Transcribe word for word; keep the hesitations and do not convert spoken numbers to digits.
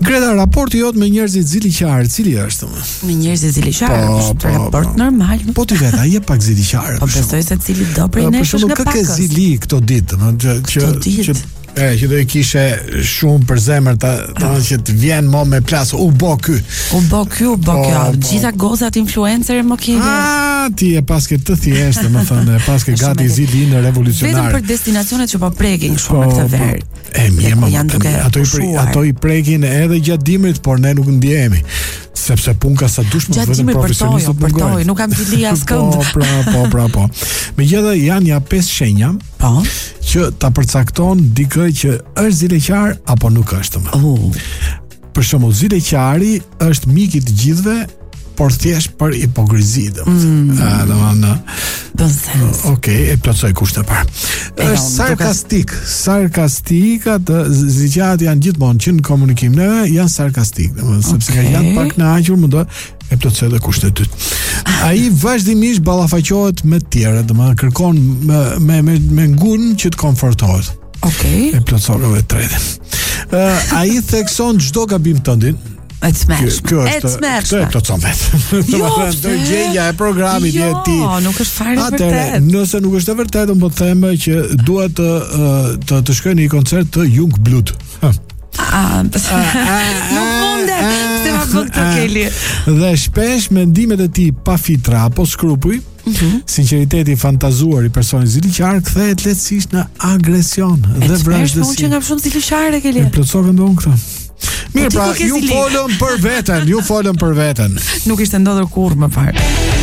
Greta, raporti jot me njerëzit ziliqar, cili është? Me njerëzit ziliqar, Po, është po, raport po. normal. Po ti vetë, je pak ziliqar. Po besoj se cili do prej nesh është nga Për pakës. shembull, zili këto ditë, më që që Këto ditë. që e, që do i kishe shumë për zemër ta, ta që të vjen mo me plas, u bo ky. U bo ky, u bo Po, kjo. po. Gjitha gozat influencer më keni. Ah, ti e paske të thjeshtë, më thënë, e paske Është gati shumë e- zilinë Vetëm revolucionare. për destinacionet që po prekin kështu me këtë verë. E mirë, Dhe ku më janë duke ato i pre, pushuar. ato i prekin edhe gjatë dimrit, por ne nuk ndjehemi. Sepse pun ka sa dush më Gjatë vetëm dimrit përtoj, profesionistët përtoj, mungojnë. nuk kam zili askënd. Po, pra, po, pra, po. Megjithatë janë ja pesë shenja Po. që ta përcakton dikë që është zileqar apo nuk është. Më. Uh, Për shembull, zileqari është mik i të gjithëve, por thjesht për hipokrizi, domethënë. Mm. Ah, domethënë. bën sens. Okej, e plotësoj kushtin e parë. E, Është unë, sarkastik. Sarkastik, atë zgjatë janë gjithmonë që në komunikim ne janë sarkastik, domethënë sepse Okej. janë pak kënaqur, më do e plotësoj edhe kushtin e dytë. Ai vazhdimisht ballafaqohet me të tjerë, domethënë kërkon me me me, me ngun që të konfortohet. Okej. E plotësoj edhe të tretin. Uh, ai thekson çdo gabim tëndin. E të smershme. Kjo E është, të smershme. këtë e plotëson vetë. Jo, Do gjendja e programit jo, e ti. nuk është fare e Atëre, vërtet. nëse nuk është e vërtetë, unë po të them që duhet të ë, të, të shkoj në një koncert të Youngblood. Ha. Ah, nuk munde. Se ma bë këtë Keli. Dhe shpesh mendimet e tij pa filtra apo skrupuj, sinqeriteti fantazuar i personit ziliqar kthehet lehtësisht në agresion E dhe të smershme unë që vrasësi. nga shumë ziliqare Keli. E plotësove ndon këtë. Mirë, ti pra, ku ke ju zili? folën për veten, ju folën për veten. Nuk ishte ndodhur kurrë më parë.